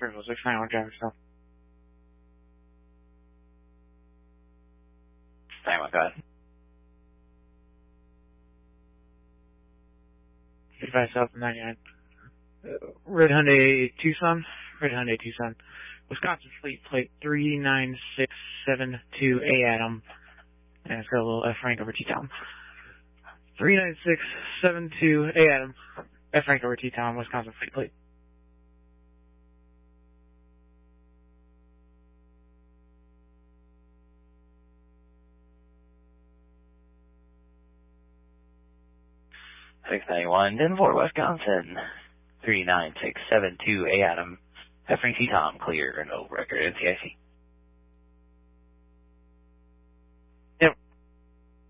Circle 691 driver still. Sorry, my God. 55 South 99. Red Hyundai Tucson. Wisconsin Fleet Plate 39672 Adam. And it's got a little F rank over T-Town. 39672 Adam. F rank over T-Town, Wisconsin Fleet Plate. .691 Denver, Wisconsin. 39672 Adam. F rank T-Tom, clear, no record, NCIC.